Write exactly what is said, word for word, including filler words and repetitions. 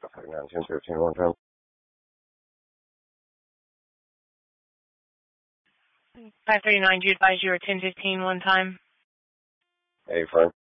five nine ten thirteen one time. five thirty-nine, do you advise you were ten fifteen one time? Hey, firm.